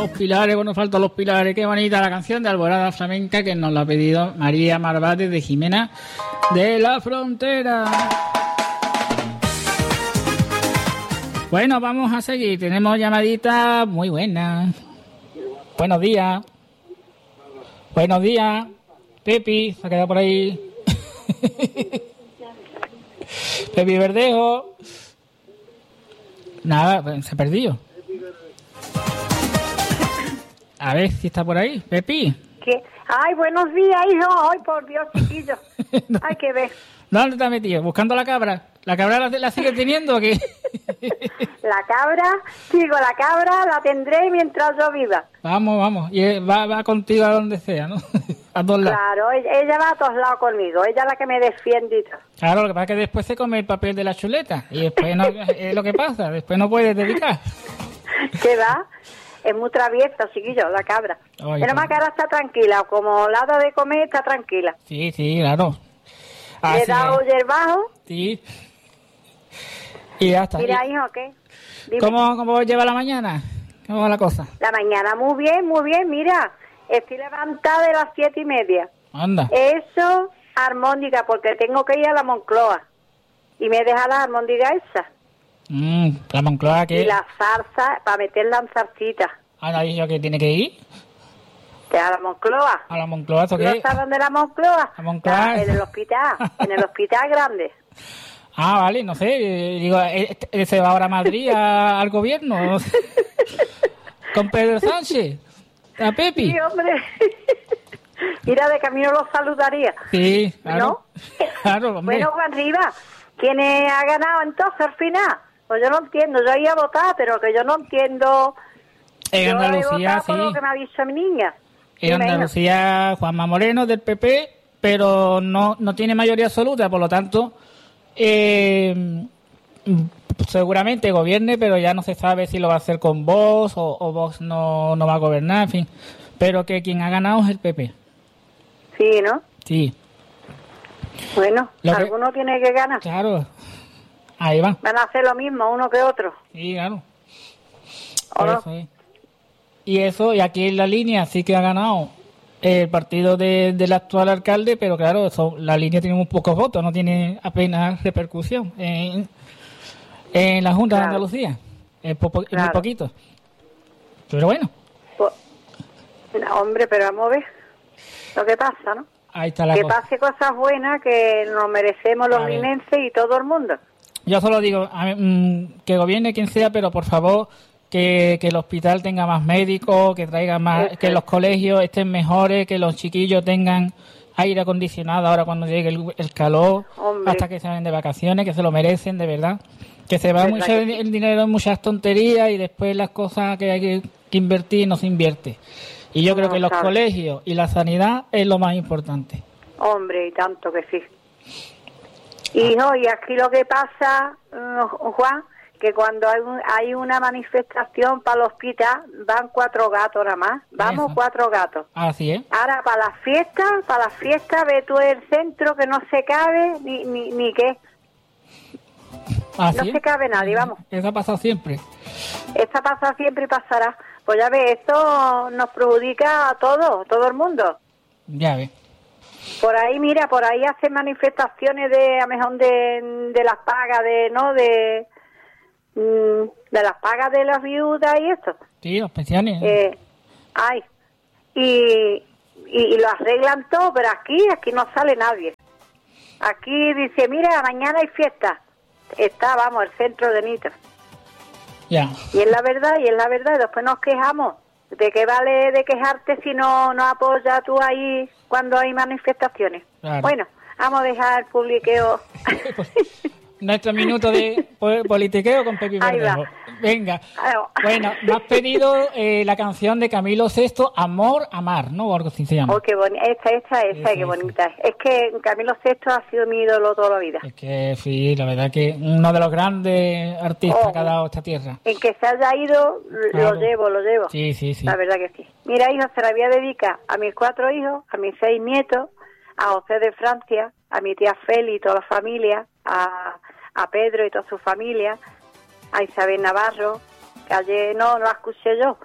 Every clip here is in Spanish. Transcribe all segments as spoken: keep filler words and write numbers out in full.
Los pilares, bueno, faltan los pilares. Qué bonita la canción de Alborada Flamenca que nos la ha pedido María Marbate de Jimena de la Frontera. Bueno, vamos a seguir. Tenemos llamaditas muy buenas. Buenos días. Buenos días. Pepi, se ha quedado por ahí. Pepi Verdejo. Nada, se perdió. A ver si está por ahí, Pepi. ¿Qué? Ay, buenos días, hijo. Ay, por Dios, chiquillo. No. Hay que ver. ¿Dónde te has metido? ¿Buscando la cabra? ¿La cabra la, la sigue teniendo o qué? La cabra, digo, la cabra la tendré mientras yo viva. Vamos, vamos. Y va, va contigo a donde sea, ¿no? A todos lados. Claro, ella, ella va a todos lados conmigo. Ella es la que me defiende y todo. Claro, lo que pasa es que después se come el papel de la chuleta. Y después no, es lo que pasa. Después no puedes dedicar. ¿Qué va? Es muy traviesa, chiquillo, la cabra. Ay, Pero más que ahora está tranquila. Como la hora de comer, está tranquila. Sí, sí, claro. Así Le he dado es. hierbajo. Sí. Y ya está. Mira, ¿Y hijo, ¿qué? Dime. ¿Cómo, ¿Cómo lleva la mañana? ¿Cómo va la cosa? La mañana, muy bien, muy bien. Mira, estoy levantada de las siete y media. Anda. Eso, armóndiga, porque tengo que ir a la Moncloa. Y me deja la armóndiga esa. Mm, la Moncloa que... Y la salsa, para meterla en salsita. ¿Han dicho que tiene que ir? ¿A la Moncloa? ¿A la Moncloa esto ¿No qué? sabes dónde la Moncloa? La Moncloa. Ah, en el hospital, en el hospital grande. Ah, vale, no sé. eh, Digo, eh, eh, ¿se va ahora a Madrid a- al gobierno? ¿Con Pedro Sánchez? ¿A Pepi? Sí, hombre. Mira, de camino los saludaría. Sí, claro. ¿No? Claro, hombre. Bueno, Juan Rivas, ¿quién eh, ha ganado entonces al final? Pues yo no entiendo, yo iba a votar, pero que yo no entiendo. En yo he Andalucía, votado por lo sí. que me ha dicho mi niña. En Dime, hija. Andalucía, Juanma Moreno del P P, pero no, no tiene mayoría absoluta, por lo tanto, eh, seguramente gobierne, pero ya no se sabe si lo va a hacer con Vox o, o Vox no, no va a gobernar, en fin. Pero que quien ha ganado es el P P. Sí, ¿no? Sí, Bueno, Lo que- alguno tiene que ganar. claro. Ahí va. Van a hacer lo mismo uno que otro. Sí, claro. ¿O Por no? eso es. Y eso, y aquí en la línea sí que ha ganado el partido de, del actual alcalde, pero claro, eso, la línea tiene muy pocos votos, no tiene apenas repercusión en, en la Junta Claro. de Andalucía. Es, po- es muy Claro. poquito. Pero bueno, Pues, no, hombre, pero vamos a ver lo que pasa, ¿no? ahí está la Que cosa. pase cosas buenas que nos merecemos los A ver. linenses y todo el mundo. Yo solo digo a mí, mm, que gobierne quien sea, pero por favor que, que el hospital tenga más médicos, que traiga más, Eso que es. los colegios estén mejores, que los chiquillos tengan aire acondicionado ahora cuando llegue el, el calor, Hombre. hasta que se vayan de vacaciones, que se lo merecen de verdad. Que se va Verdad mucho que el, sí. el dinero en muchas tonterías y después las cosas que hay que, que invertir no se invierte. Y yo No, creo que los claro. colegios y la sanidad es lo más importante. Hombre, y tanto que sí. Hijo, y aquí lo que pasa, eh, Juan, que cuando hay, un- hay una manifestación para el hospital, van cuatro gatos nada más. Vamos, Eso. cuatro gatos. Así es. Ahora, para las fiestas, para las fiestas, ve tú el centro que no se cabe ni, ni, ni qué. Así No es. se cabe nadie, vamos. Eso ha pasado siempre. Esta pasa siempre y pasará. Pues ya ves, esto nos perjudica a todos, todo el mundo. Ya ves. Por ahí, mira, por ahí hacen manifestaciones de, a mejor de, de las pagas, de, ¿no? De, mm, de las pagas de las viudas y esto. Sí, los pensiones. Eh, ay, y, y, y lo arreglan todo, pero aquí, aquí no sale nadie. Aquí dice, mira, mañana hay fiesta. Está, vamos, el centro de Nitro. Ya. Y es la verdad, y es la verdad, y después nos quejamos. ¿De qué vale de quejarte si no, no apoyas tú ahí cuando hay manifestaciones? Claro. Bueno, vamos a dejar el publiqueo. Nuestro minuto de po- politiqueo con Pepi Ahí va. Verdejo. Venga. Claro. Bueno, me has pedido eh, la canción de Camilo sexto, Amor, Amar, ¿no? O algo así se llama. Oh, qué bonita, esta, esta, esta, Esa, qué esa. bonita es. Es que Camilo sexto ha sido mi ídolo toda la vida. Es que sí, la verdad que uno de los grandes artistas Oh. que ha dado esta tierra. En que se haya ido, Claro. lo llevo, lo llevo. Sí, sí, sí. La verdad que sí. Mira, hijo, se la voy a dedicar a mis cuatro hijos, a mis seis nietos, a José de Francia, a mi tía Feli y toda la familia, a, a Pedro y toda su familia, a Isabel Navarro, que ayer no, no la escuché yo,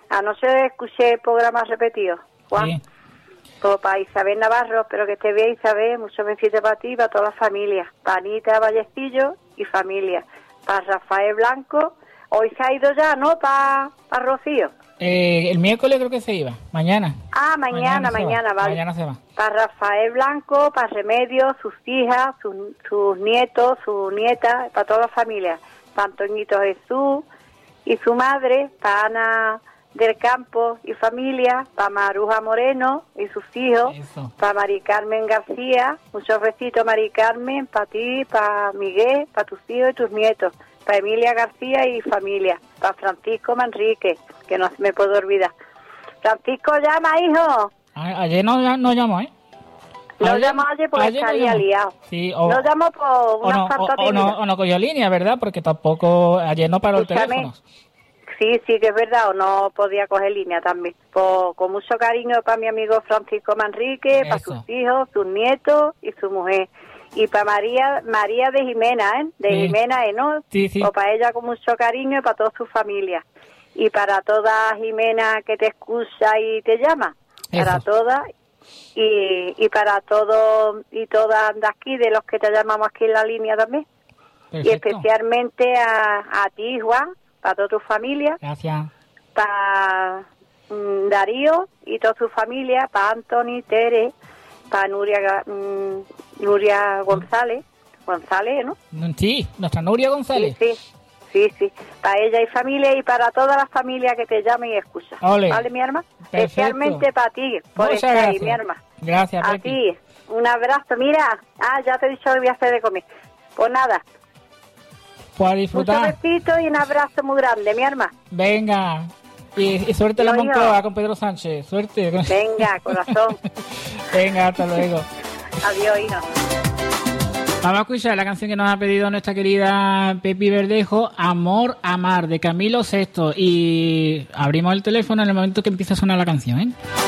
Anoche escuché el programa repetido, Juan. Sí. Pues para Isabel Navarro, espero que esté bien, Isabel. Muchos besitos para ti y para toda la familia. Para Anita Vallecillo y familia. Para Rafael Blanco. Hoy se ha ido ya, ¿no? Para pa Rocío. Eh, el miércoles creo que se iba. Mañana. Ah, mañana, mañana, mañana vale. Mañana se va. Para Rafael Blanco, para Remedios, sus hijas, sus, sus nietos, sus nietas, para toda la familia. Para Antoñito Jesús y su madre, para Ana del Campo y familia, para Maruja Moreno y sus hijos, Eso. para Mari Carmen García, muchos besitos Mari Carmen, para ti, para Miguel, para tus hijos y tus nietos, para Emilia García y familia, para Francisco Manrique, que no me puedo olvidar. Francisco, llama, hijo. A- ayer no, no llamó, ¿eh? No Ayer- llamó ayer porque ayer no estaría llamó. liado. Sí, o, No llamó por o, una no, o, falta o de no, vida. o no cogió línea, ¿verdad? Porque tampoco ayer no paró el Escúchame. teléfono. Sí, sí, que es verdad, o no podía coger línea también. Pues, con mucho cariño para mi amigo Francisco Manrique, para Eso. sus hijos, sus nietos y su mujer. Y para María María de Jimena, ¿eh? De Sí. Jimena, ¿eh? ¿No? Sí, sí. Pues para ella con mucho cariño y para toda su familia. Y para toda Jimena que te escucha y te llama. Eso. Para todas. Y, y para todos y todas de aquí, de los que te llamamos aquí en la línea también. Y Perfecto. especialmente a, a ti, Juan, para toda tu familia, Gracias. para mm, Darío y toda su familia, para Anthony, Tere, para Nuria Ga- mm, Nuria González, González, ¿no? Sí, nuestra Nuria González. Sí, sí, sí, sí, para ella y familia y para toda la familia que te llame y escucha. Ole. ¿Vale, mi hermana? Perfecto. Especialmente para ti, por Muchas estar ahí, gracias. mi hermana. Gracias, A Pepi. ti, un abrazo. Mira, ah, ya te he dicho que voy a hacer de comer. Pues nada, Pues a muchos disfrutar. besitos y un abrazo muy grande, mi hermana. Venga. Y, y suerte en la Yo, yo. Moncloa con Pedro Sánchez. Suerte. Venga, corazón. Venga, hasta luego. Adiós, hijo. Vamos a escuchar la canción que nos ha pedido nuestra querida Pepi Verdejo, Amor, Amar, de Camilo Sesto. Y abrimos el teléfono en el momento que empieza a sonar la canción, ¿eh?